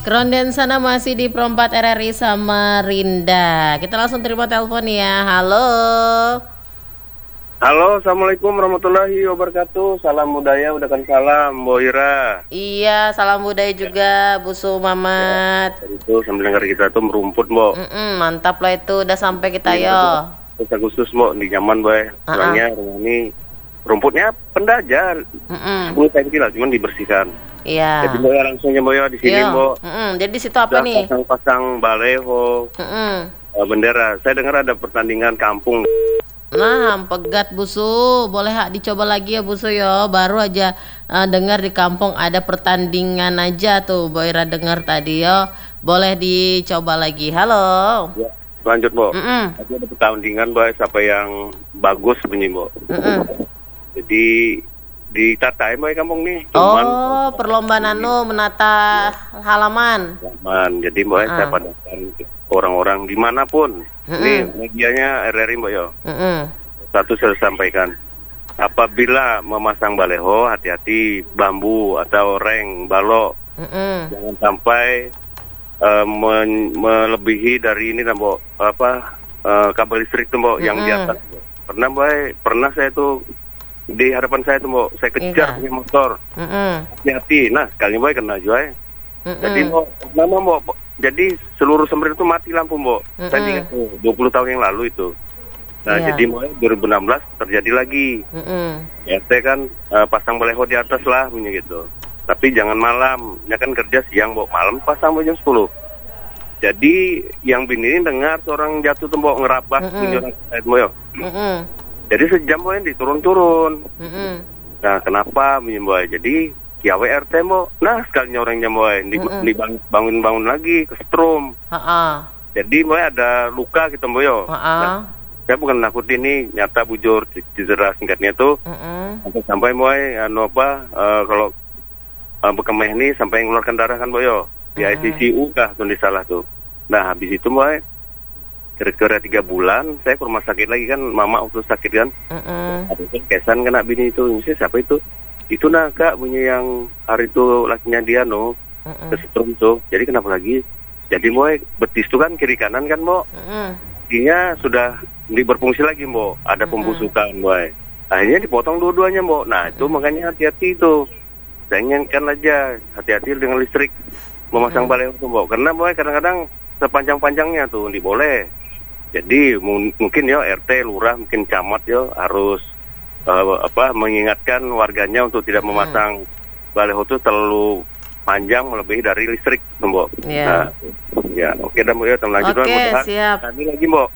Keronden sana masih di Perempat RRI Samarinda. Kita langsung terima telepon ya. Halo. Halo, assalamualaikum warahmatullahi wabarakatuh. Salam budaya, udakan salam, Mbok Ira. Iya, salam budaya juga, Bu Sumamat. Itu sambil dengar kita tuh merumput, Mbok. Mantap lah itu, udah sampai kita yo. 1 Agustus, Mbok, di nyaman, Boy. Soalnya rumah ini rumputnya pendajar, 10 cm lah, cuman dibersihkan. Iya. Jadi Mbok langsung ya, Mbok ya, di sini, Mbok. Jadi situ apa nih? Pasang-pasang baleho, bendera. Saya dengar ada pertandingan kampung. Nah, pegat Busu, boleh dicoba lagi ya Busu yo. Baru aja dengar di kampung ada pertandingan aja tuh, Boira dengar tadi yo. Boleh dicoba lagi. Halo. Ya, lanjut, Mbok. Tadi ada pertandingan, Boy, siapa yang bagus bunyi, Mbok. Jadi ditata Boy kampung nih. Cuman perlombaan menata halaman. Jadi Boy, saya padakan orang-orang dimanapun. Ini medianya RRI, Mbak yo. Satu saya sampaikan, apabila memasang baleho, hati-hati bambu atau reng, balok. Jangan sampai melebihi dari ini, Mbak. Kabel listrik tuh, Mbak, yang di atas. Pernah saya tuh di hadapan saya tuh, Mbak, saya kejar pakai motor. Hati-hati. Nah, sekali Mbak kena juga. Jadi Mbak, Mbak. Jadi seluruh Samarinda itu mati lampu, Mbok. Saya ingat tuh 20 tahun yang lalu itu. Nah, jadi mulai 2016 terjadi lagi. RT kan pasang baleho di atas lah, gitu. Tapi jangan malam, ya kan kerja siang, Mbok. Malam pasang jam 10. Jadi yang bini ini dengar seorang jatuh tuh, Mbok, ngerabas menjorang saya, Mbok. Jadi sejam, Mbok, diturun-turun. Nah, kenapa, Mbok? Jadi Kiawe RT, Mbok. Nah, sekalinya orangnya, Mbok, dibangun lagi ke strom. Jadi Mbok ada luka gitu, Mbok yo. Nah, saya bukan nakutin ini, nyata bujur cedera singkatnya tuh. Sampai Mbok kalau bekemeh ini sampai mengeluarkan darah kan, Mbok yo. Di ICU kah tuh salah tuh. Nah, habis itu Mbok kira-kira 3 bulan saya ke rumah sakit lagi kan, mama waktu sakit kan. Ada kesan kena bini itu. Ini siapa itu? Itu Kak, bunyi yang hari itu lakinya dia kesetrum tuh. Jadi kenapa lagi? Jadi Mbok, betis tuh kan kiri kanan kan, Mbok. Kakinya sudah berfungsi lagi, Mbok. Ada pembusukan, Mbok. Akhirnya dipotong dua-duanya, Mbok. Nah, itu makanya hati-hati itu. Saya ingatkan aja, hati-hati dengan listrik memasang baleho tuh, Mbok. Karena Mbok kadang-kadang sepanjang-panjangnya tuh boleh. Jadi mungkin ya RT, lurah, mungkin camat ya harus mengingatkan warganya untuk tidak memasang baleho itu terlalu panjang melebihi dari listrik, Mbok. Nah, ya oke dah, Mbok ya, lanjut. Siap. Tadi lagi, Mbok,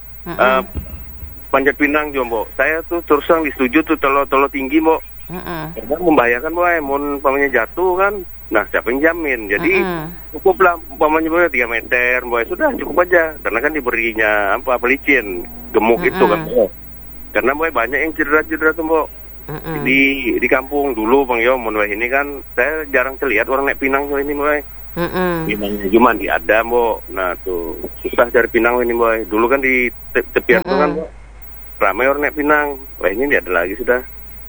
Panjat Pinang juga, Mbok. Saya tuh terus terang disetuju tuh telo tinggi, Mbok. Karena membahayakan, Mbok, umpamanya jatuh kan. Nah, siapa yang jamin? Jadi cukuplah umpamanya 3 meter, Mbok. Sudah cukup aja. Karena kan diberinya pelicin, gemuk itu kan, Mbok. Karena Mbok banyak yang cedera-cedera tuh, Mbok. Di kampung dulu, Bang Yo, ini kan saya jarang terlihat orang naik pinang ini, Mbok. Pinangnya cuma di ada, Mbok. Nah, tuh susah cari pinang ini, Mbok. Dulu kan di tepian tuh kan, Mbok, ramai orang naik pinang. Wah, ini tidak ada lagi sudah.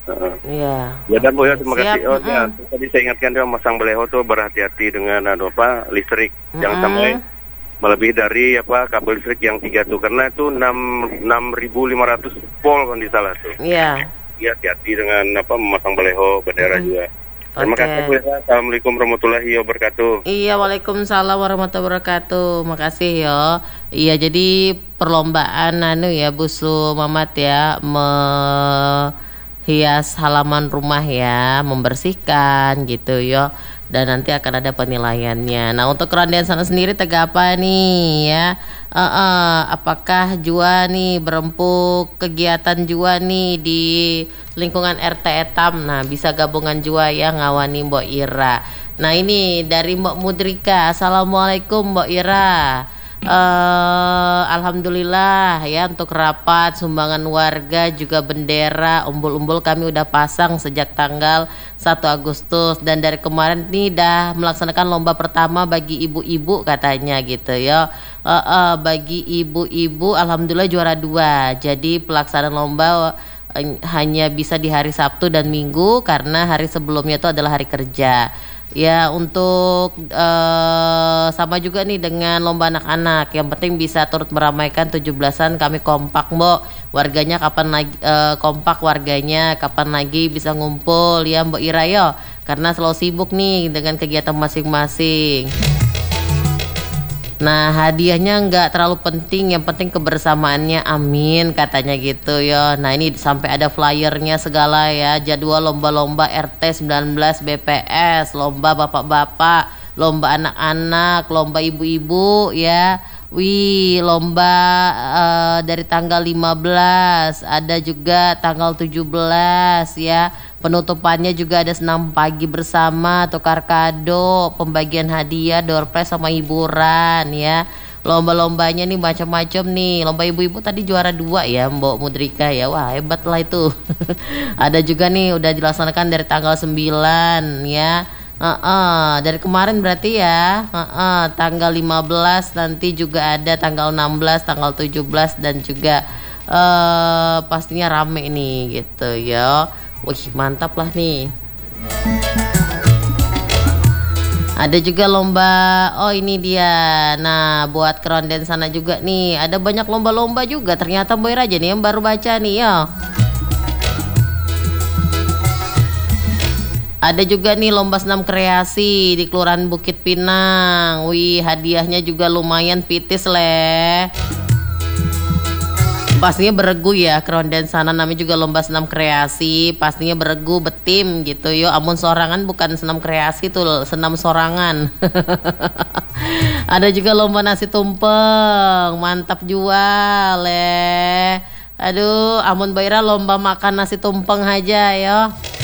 Ya dan Mbok ya, terima kasih. Tadi saya ingatkan dia masang baleho tuh berhati-hati dengan listrik. Jangan sampai melebihi dari kabel listrik yang 3 tuh, karena itu 6.500 volt kan di salah tuh. Iya. Iya, hati-hati dengan memasang baleho bendera juga. Terima kasih, Bu. Assalamualaikum warahmatullahi wabarakatuh. Iya, waalaikumsalam warahmatullahi wabarakatuh. Makasih yo. Iya, jadi perlombaan ya Bu Sumamat ya, hias halaman rumah ya, membersihkan gitu yo. Dan nanti akan ada penilaiannya. Nah, untuk kerandian sana sendiri tega apa nih ya? Apakah jua nih berempuk kegiatan jua nih di lingkungan RT Etam? Nah, bisa gabungan jua ya ngawani Mbok Ira. Nah, ini dari Mbok Mudrika. Assalamualaikum Mbok Ira. Alhamdulillah ya, untuk rapat sumbangan warga juga bendera umbul-umbul kami udah pasang sejak tanggal 1 Agustus dan dari kemarin nih dah melaksanakan lomba pertama bagi ibu-ibu katanya gitu ya. Bagi ibu-ibu alhamdulillah juara 2. Jadi pelaksanaan lomba hanya bisa di hari Sabtu dan Minggu karena hari sebelumnya itu adalah hari kerja. Ya, untuk sama juga nih dengan lomba anak-anak. Yang penting bisa turut meramaikan 17-an. Kami kompak, Mbok. Warganya kapan lagi kompak warganya, kapan lagi bisa ngumpul ya Mbok Ira yo. Karena selalu sibuk nih dengan kegiatan masing-masing. Nah, hadiahnya nggak terlalu penting, yang penting kebersamaannya, amin katanya gitu ya. Nah, ini sampai ada flyernya segala ya, jadwal lomba-lomba RT 19 BPS, lomba bapak-bapak, lomba anak-anak, lomba ibu-ibu ya. Wih, lomba dari tanggal 15, ada juga tanggal 17 ya. Penutupannya juga ada senam pagi bersama, tukar kado, pembagian hadiah, door prize sama hiburan ya. Lomba-lombanya nih macam-macam nih. Lomba ibu-ibu tadi juara 2 ya Mbok Mudrika ya. Wah, hebat lah itu. Ada juga nih udah dilaksanakan dari tanggal 9 ya. Dari kemarin berarti ya. Tanggal 15 nanti juga ada, tanggal 16, tanggal 17 dan juga pastinya rame nih gitu ya. Wih, mantap lah nih. Ada juga lomba, oh ini dia. Nah, buat keronden sana juga nih. Ada banyak lomba-lomba juga. Ternyata Boy Raja nih yang baru baca nih ya. Ada juga nih lomba senam kreasi di Kelurahan Bukit Pinang. Wih, hadiahnya juga lumayan pitis leh. Pastinya beregu ya keronden sana, namanya juga lomba senam kreasi, pastinya beregu betim gitu yo. Amun sorangan bukan senam kreasi tuh, senam sorangan. Ada juga lomba nasi tumpeng, mantap jual leh. Aduh, amun Baira lomba makan nasi tumpeng aja yo.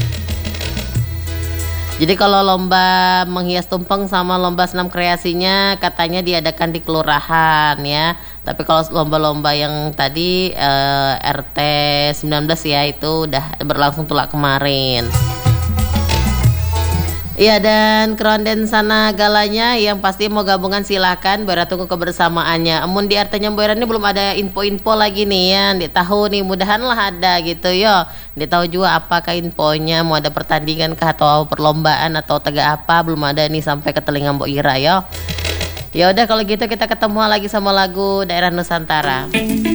Jadi kalau lomba menghias tumpeng sama lomba senam kreasinya katanya diadakan di kelurahan ya. Tapi kalau lomba-lomba yang tadi RT 19 ya itu udah berlangsung tulak kemarin. Iya, dan keronden sana galanya yang pasti mau gabungan silakan, Boyra tunggu kebersamaannya. Amun di RT-nya Boyra ini belum ada info-info lagi nih ya, di tahu nih mudahan lah ada gitu yo. Di tahu juga apakah infonya, mau ada pertandingan kah atau perlombaan atau tega apa, belum ada nih sampai ke telinga Mbok Ira yo. Ya udah kalau gitu kita ketemu lagi sama lagu Daerah Nusantara.